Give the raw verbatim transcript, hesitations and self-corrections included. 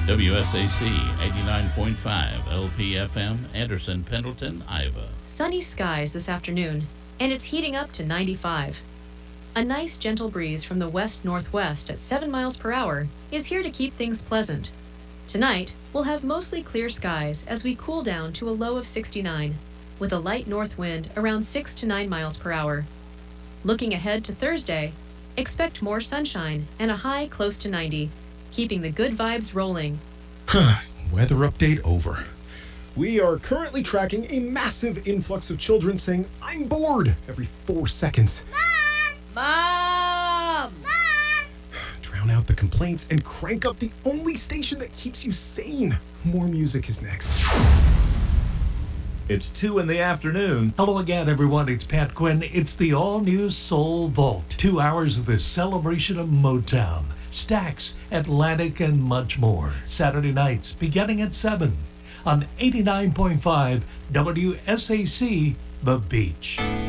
W S A C eighty-nine point five L P F M, Anderson, Pendleton, Iowa. Sunny skies this afternoon, and it's heating up to ninety-five. A nice gentle breeze from the west-northwest at seven miles per hour is here to keep things pleasant. Tonight, we'll have mostly clear skies as we cool down to a low of sixty-nine, with a light north wind around six to nine miles per hour. Looking ahead to Thursday, expect more sunshine and a high close to ninety, keeping the good vibes rolling. Weather update over. We are currently tracking a massive influx of children saying, "I'm bored," every four seconds. Mom! Mom! Drown out the complaints and crank up the only station that keeps you sane. More music is next. It's two in the afternoon. Hello again, everyone. It's Pat Quinn. It's the all-new Soul Vault. Two hours of the celebration of Motown, Stax, Atlantic, and much more. Saturday nights, beginning at seven on eighty-nine point five W S A C, The Beach.